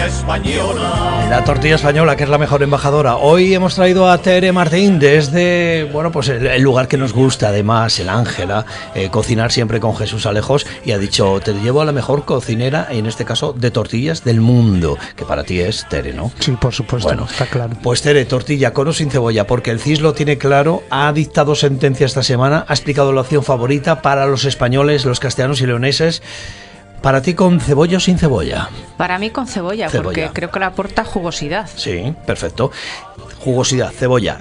tortilla española. La tortilla española, que es la mejor embajadora. Hoy hemos traído a Tere Martín desde, bueno, pues el lugar que nos gusta, además, el Ángela, cocinar siempre con Jesús Alejos, y ha dicho, te llevo a la mejor cocinera, en este caso, de tortillas del mundo, que para ti es Tere, ¿no? Sí, por supuesto, bueno, está claro. Pues Tere, tortilla con o sin cebolla, porque el CIS lo tiene claro, ha dictado sentencia esta semana, ha explicado la opción favorita para los españoles, los castellanos y leoneses. ¿Para ti con cebolla o sin cebolla? Para mí con cebolla, porque creo que le aporta jugosidad. Sí, perfecto. Jugosidad, cebolla,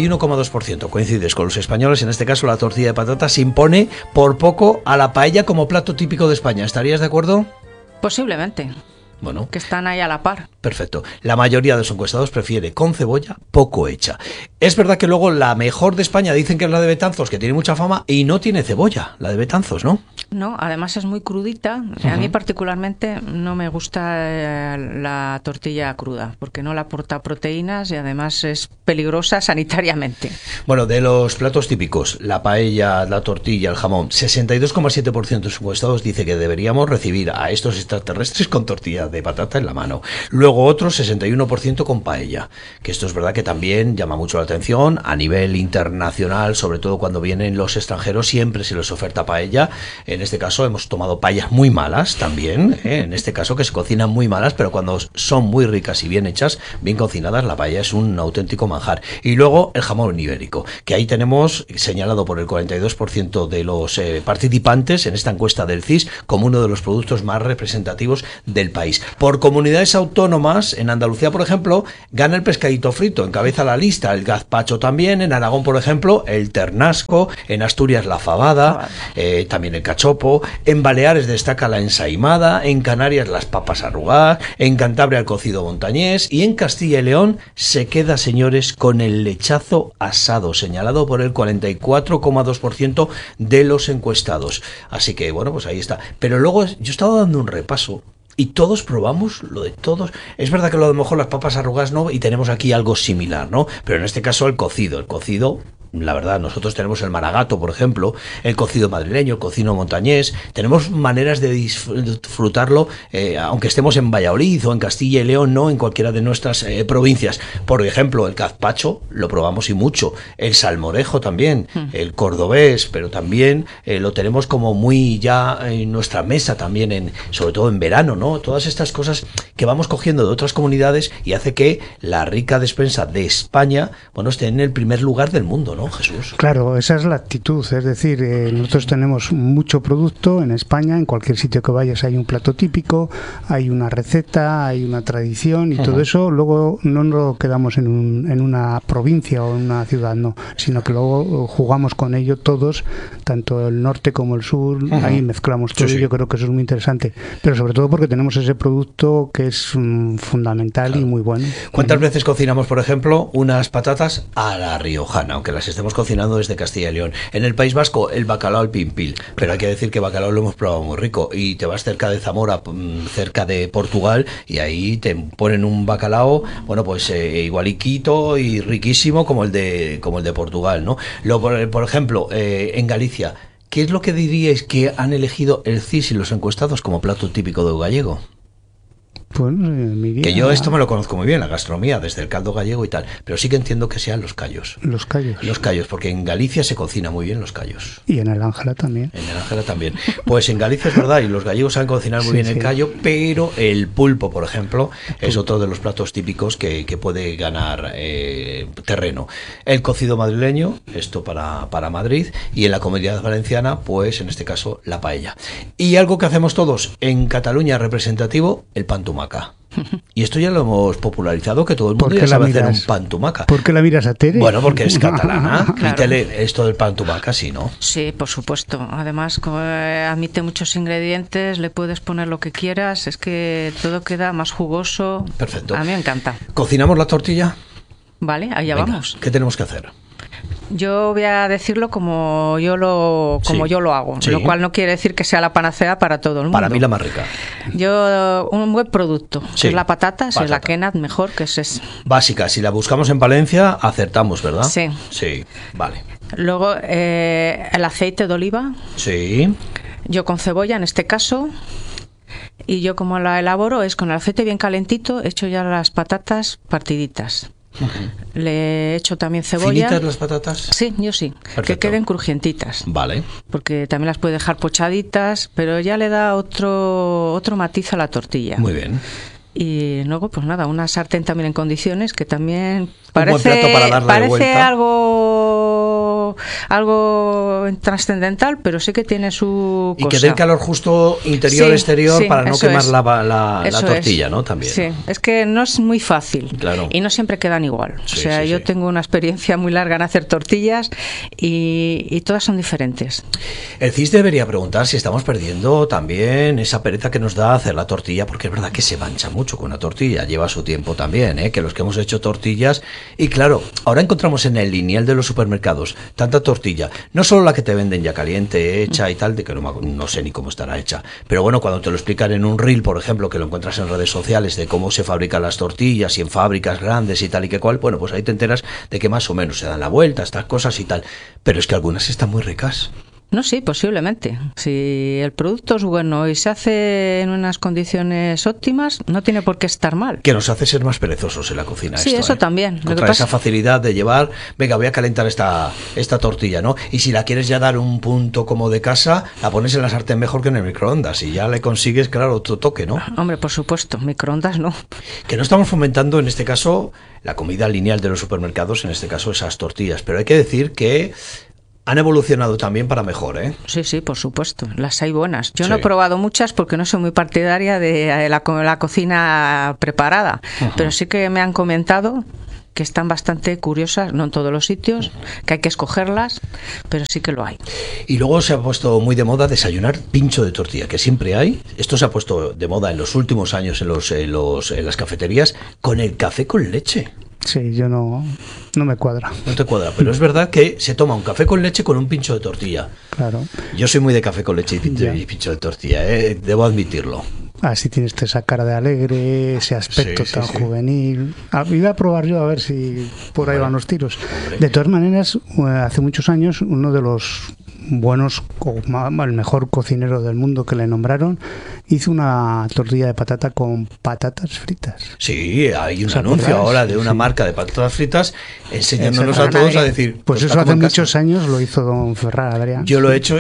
71,2%. Coincides con los españoles, en este caso la tortilla de patata se impone por poco a la paella como plato típico de España. ¿Estarías de acuerdo? Posiblemente. Bueno, que están ahí a la par. Perfecto. La mayoría de los encuestados prefiere con cebolla, poco hecha. Es verdad que luego la mejor de España dicen que es la de Betanzos, que tiene mucha fama y no tiene cebolla, la de Betanzos, ¿no? No, además es muy crudita. A mí particularmente no me gusta la tortilla cruda, porque no le aporta proteínas y además es peligrosa sanitariamente. Bueno, de los platos típicos, la paella, la tortilla, el jamón, 62,7% de los encuestados dice que deberíamos recibir a estos extraterrestres con tortilla de patata en la mano. Luego otro 61% con paella, que esto es verdad que también llama mucho la atención a nivel internacional, sobre todo cuando vienen los extranjeros, siempre se les oferta paella. En este caso hemos tomado paellas muy malas también, en este caso que se cocinan muy malas, pero cuando son muy ricas y bien hechas, bien cocinadas, la paella es un auténtico manjar. Y luego el jamón ibérico, que ahí tenemos señalado por el 42% de los participantes en esta encuesta del CIS como uno de los productos más representativos del país. Por comunidades autónomas, en Andalucía, por ejemplo, gana el pescadito frito, encabeza la lista, el gazpacho también, en Aragón, por ejemplo, el ternasco, en Asturias la fabada, también el cachopo, en Baleares destaca la ensaimada, en Canarias las papas arrugadas, en Cantabria el cocido montañés y en Castilla y León se queda, señores, con el lechazo asado, señalado por el 44,2% de los encuestados. Así que, bueno, pues ahí está. Pero luego yo he estado dando un repaso y todos probamos lo de todos. Es verdad que lo de lo mejor las papas arrugadas no, y tenemos aquí algo similar, ¿no? Pero en este caso el cocido, la verdad, nosotros tenemos el maragato, por ejemplo, el cocido madrileño, el cocido montañés, tenemos maneras de disfrutarlo, aunque estemos en Valladolid o en Castilla y León, no en cualquiera de nuestras provincias. Por ejemplo, el gazpacho lo probamos y mucho, el salmorejo también, el cordobés, pero también lo tenemos como muy ya en nuestra mesa también, sobre todo en verano, ¿no? Todas estas cosas que vamos cogiendo de otras comunidades y hace que la rica despensa de España, bueno, esté en el primer lugar del mundo, ¿no, Jesús? Claro, esa es la actitud, es decir, nosotros tenemos mucho producto en España, en cualquier sitio que vayas hay un plato típico, hay una receta, hay una tradición y todo eso, luego no nos lo quedamos en una provincia o en una ciudad, no, sino que luego jugamos con ello todos, tanto el norte como el sur, ahí mezclamos todo, y yo creo que eso es muy interesante, pero sobre todo porque tenemos ese producto que es fundamental y muy bueno. ¿Cuántas veces cocinamos, por ejemplo, unas patatas a la riojana, aunque las estemos cocinando desde Castilla y León? En el País Vasco, el bacalao al pimpil, pero hay que decir que bacalao lo hemos probado muy rico, y te vas cerca de Zamora, cerca de Portugal, y ahí te ponen un bacalao, bueno, pues igualiquito y riquísimo como el de Portugal, ¿no? Por ejemplo, en Galicia, ¿qué es lo que diríais que han elegido el CIS y los encuestados como plato típico de gallego? Pues, que yo esto me lo conozco muy bien, la gastronomía, desde el caldo gallego y tal, pero sí que entiendo que sean los callos. Los callos. Los callos, porque en Galicia se cocina muy bien los callos. Y en el Ángela también. En el Ángela también. Pues en Galicia es verdad, y los gallegos saben cocinar muy bien el callo, pero el pulpo, por ejemplo, es otro de los platos típicos que puede ganar terreno. El cocido madrileño, esto para Madrid, y en la Comunidad Valenciana, pues en este caso la paella. Y algo que hacemos todos en Cataluña representativo, el pan tumaca. Y esto ya lo hemos popularizado, que todo el mundo ya sabe hacer un pan tumaca. ¿Por qué la miras a Tere? Bueno, porque es catalana. Claro. Y Tere, esto del pan tumaca, sí, ¿no? Sí, por supuesto. Además, admite muchos ingredientes, le puedes poner lo que quieras, es que todo queda más jugoso. Perfecto. A mí me encanta. ¿Cocinamos la tortilla? Vale, allá vamos. ¿Qué tenemos que hacer? Yo voy a decirlo como yo lo hago, lo cual no quiere decir que sea la panacea para todo el mundo. Para mí la más rica. Yo, un buen producto, que es la patata, es la Kenat mejor, que es básica, si la buscamos en Palencia, acertamos, ¿verdad? Sí. Sí, vale. Luego, el aceite de oliva. Sí. Yo con cebolla, en este caso. Y yo como la elaboro es con el aceite bien calentito, echo ya las patatas partiditas. Le echo también cebolla. ¿Finitas las patatas? Sí, yo sí. Perfecto. Que queden crujientitas. Vale. Porque también las puede dejar pochaditas, pero ya le da otro matiz a la tortilla. Muy bien. Y luego, pues nada, una sartén también en condiciones, que también buen plato para darle parece vuelta. algo trascendental, pero sí que tiene su Y cosa. que dé el calor justo interior-exterior para no eso quemar es. la Eso tortilla, es. ¿no? También. Sí, es que no es muy fácil. Claro. Y no siempre quedan igual. Sí, O sea, sí, yo sí. tengo una experiencia muy larga en hacer tortillas y todas son diferentes. El CIS debería preguntar si estamos perdiendo también esa pereza que nos da hacer la tortilla, porque es verdad que se mancha mucho con una tortilla, lleva su tiempo también, ¿eh? Que los que hemos hecho tortillas, y claro, ahora encontramos en el lineal de los supermercados tanta tortilla, no solo la que te venden ya caliente, hecha y tal, de que no sé ni cómo estará hecha, pero bueno, cuando te lo explican en un reel, por ejemplo, que lo encuentras en redes sociales, de cómo se fabrican las tortillas y en fábricas grandes y tal y que cual, bueno, pues ahí te enteras de que más o menos se dan la vuelta, estas cosas y tal, pero es que algunas están muy ricas. No, sí, posiblemente. Si el producto es bueno y se hace en unas condiciones óptimas, no tiene por qué estar mal. Que nos hace ser más perezosos en la cocina. Sí, esto, eso también. Lo que Contra pasa- esa facilidad de llevar, venga, voy a calentar esta tortilla, ¿no? Y si la quieres ya dar un punto como de casa, la pones en la sartén mejor que en el microondas y ya le consigues, claro, otro toque, ¿no? Hombre, por supuesto, microondas no. Que no estamos fomentando en este caso la comida lineal de los supermercados, en este caso esas tortillas, pero hay que decir que han evolucionado también para mejor, ¿eh? Sí, sí, por supuesto. Las hay buenas. Yo Sí. no he probado muchas porque no soy muy partidaria de la cocina preparada, pero sí que me han comentado que están bastante curiosas, no en todos los sitios, que hay que escogerlas, pero sí que lo hay. Y luego se ha puesto muy de moda desayunar pincho de tortilla, que siempre hay. Esto se ha puesto de moda en los últimos años en las cafeterías, con el café con leche. Sí, yo no me cuadra, No te cuadra, pero es verdad que se toma un café con leche con un pincho de tortilla. claro. Yo soy muy de café con leche y Ya. pincho de tortilla, debo admitirlo. Así tienes esa cara de alegre, ese aspecto Sí, sí, tan sí. juvenil. Iba a probar yo a ver si por ahí Hombre, van los tiros. hombre. De todas maneras, hace muchos años, uno de los buenos, el mejor cocinero del mundo que le nombraron, hizo una tortilla de patata con patatas fritas. Sí, hay un ¿Os anuncio acordáis? ahora de una Sí. marca de patatas fritas enseñándonos a Exacto. todos a decir... Pues eso está hace como en muchos casa. años lo hizo don Ferrar, Adrián. Yo lo he hecho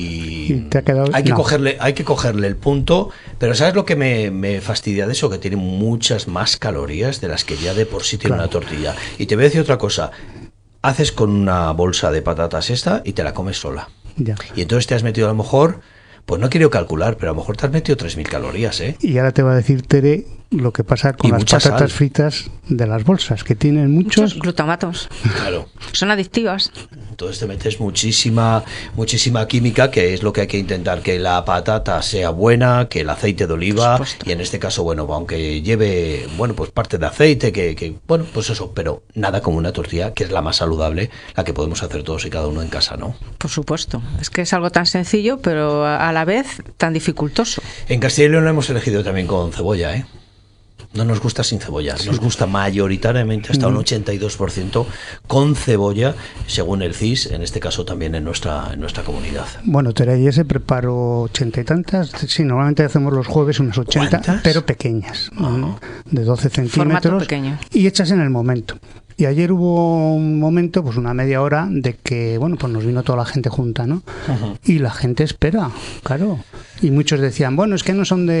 y te ha quedado- hay que no. cogerle el punto, pero ¿sabes lo que me fastidia de eso? Que tiene muchas más calorías de las que ya de por sí tiene Claro. una tortilla. Y te voy a decir otra cosa, haces con una bolsa de patatas esta y te la comes sola. Ya. Y entonces te has metido a lo mejor, pues no quiero calcular, pero a lo mejor te has metido 3.000 calorías, ¿eh? Y ahora te va a decir, Tere, lo que pasa con Y las mucha patatas sal. fritas de las bolsas, que tienen Muchos muchos... glutamatos. Claro. Son adictivas. Entonces te metes muchísima química, que es lo que hay que intentar, que la patata sea buena, que el aceite de oliva, Por supuesto. y en este caso, bueno, aunque lleve, bueno, pues parte de aceite, que bueno, pues eso, pero nada como una tortilla, que es la más saludable, la que podemos hacer todos y cada uno en casa, ¿no? Por supuesto. Es que es algo tan sencillo, pero a la vez tan dificultoso. En Castilla y León lo hemos elegido también con cebolla, ¿eh? No nos gusta sin cebolla, nos gusta mayoritariamente hasta un 82% con cebolla, según el CIS, en este caso también en nuestra comunidad. Bueno, Tere, y ese preparo 80 y tantas. Sí, normalmente hacemos los jueves unas 80, ¿Cuántas? pero pequeñas, de 12 Formato centímetros. pequeño. Y hechas en el momento. Y ayer hubo un momento, pues una media hora, de que, bueno, pues nos vino toda la gente junta, ¿no? Y la gente espera, claro. Y muchos decían, bueno, es que no son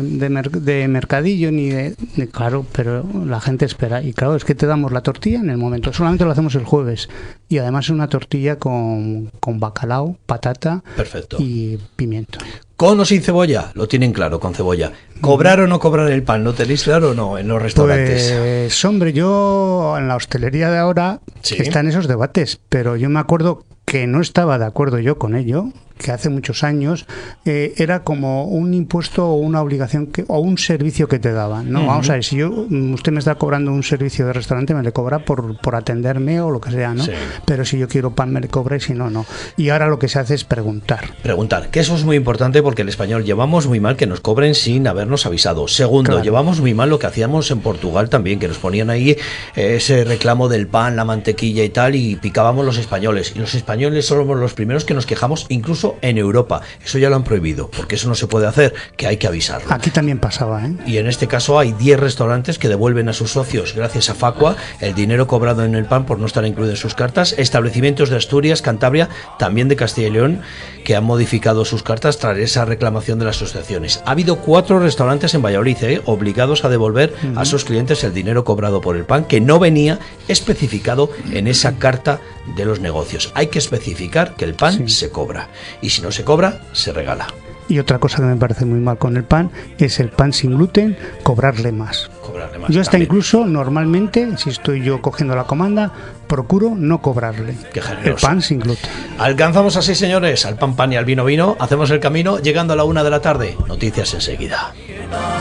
de mercadillo ni de... Claro, pero la gente espera. Y claro, es que te damos la tortilla en el momento. Solamente lo hacemos el jueves. Y además es una tortilla con bacalao, patata Perfecto. y pimiento. ¿Con o sin cebolla? Lo tienen claro, con cebolla. ¿Cobrar o no cobrar el pan? ¿Lo tenéis claro o no en los restaurantes? Pues, hombre, yo en la hostelería de ahora Sí. están esos debates, pero yo me acuerdo que no estaba de acuerdo yo con ello, que hace muchos años era como un impuesto o una obligación o un servicio que te daban, ¿no? Vamos a ver, si usted me está cobrando un servicio de restaurante, me le cobra por atenderme o lo que sea, ¿no? Sí. Pero si yo quiero pan, me le cobra y si no, no. Y ahora lo que se hace es preguntar. Preguntar, que eso es muy importante porque el español llevamos muy mal que nos cobren sin habernos avisado. Segundo, Claro. llevamos muy mal lo que hacíamos en Portugal también, que nos ponían ahí ese reclamo del pan, la mantequilla y tal, y picábamos los españoles. Y los españoles somos los primeros que nos quejamos incluso eso en Europa. Eso ya lo han prohibido, porque eso no se puede hacer, que hay que avisarlo. Aquí también pasaba, ¿eh? Y en este caso hay 10 restaurantes que devuelven a sus socios, gracias a Facua, el dinero cobrado en el pan por no estar incluido en sus cartas. Establecimientos de Asturias, Cantabria, también de Castilla y León, que han modificado sus cartas tras esa reclamación de las asociaciones. Ha habido 4 restaurantes en Valladolid, obligados a devolver a sus clientes el dinero cobrado por el pan, que no venía especificado en esa carta de los negocios. Hay que especificar que el pan se cobra, y si no se cobra, se regala. Y otra cosa que me parece muy mal con el pan es el pan sin gluten, cobrarle más. Yo hasta también. Incluso normalmente, si estoy yo cogiendo la comanda, procuro no cobrarle el pan sin gluten. Alcanzamos así, señores, al pan pan y al vino vino. Hacemos el camino llegando a la 1 de la tarde. Noticias enseguida.